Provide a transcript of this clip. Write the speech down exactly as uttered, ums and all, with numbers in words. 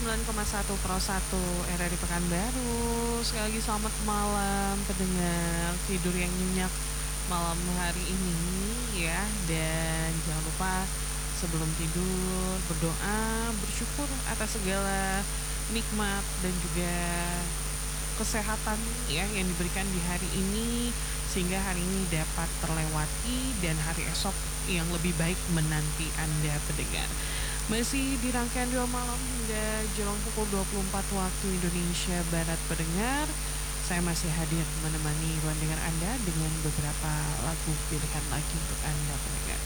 sembilan koma satu Pro satu R R I Pekanbaru. Sekali lagi selamat malam pendengar tidur yang nyenyak malam hari ini ya. Dan jangan lupa sebelum tidur berdoa, bersyukur atas segala nikmat dan juga kesehatan ya yang diberikan di hari ini, sehingga hari ini dapat terlewati dan hari esok yang lebih baik menanti Anda pendengar. Masih di rangkaian dua malam hingga jelang pukul dua puluh empat waktu Indonesia Barat pendengar. Saya masih hadir menemani ruang dengar Anda dengan beberapa lagu pilihan lagi untuk Anda pendengar.